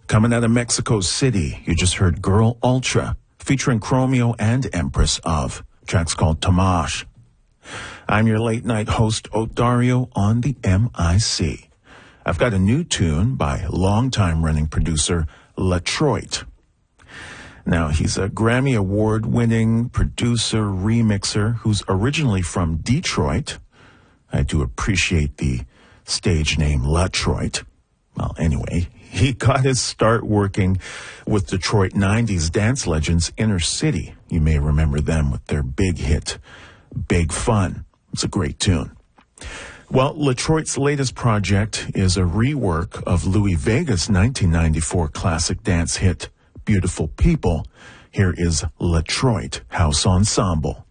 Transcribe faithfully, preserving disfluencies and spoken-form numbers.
Coming out of Mexico City, you just heard Girl Ultra, featuring Chromeo and Empress of. Track's called Tamash. I'm your late night host, Odario, on the M I C. I've got a new tune by longtime running producer Latroit. Now, he's a Grammy Award-winning producer, remixer, who's originally from Detroit. I do appreciate the stage name Latroit. Well, anyway, he got his start working with Detroit nineties dance legends Inner City. You may remember them with their big hit, Big Fun. It's a great tune. Well, Latroit's latest project is a rework of Louis Vega's nineteen ninety-four classic dance hit, Beautiful People. Here is Latroit House Ensemble.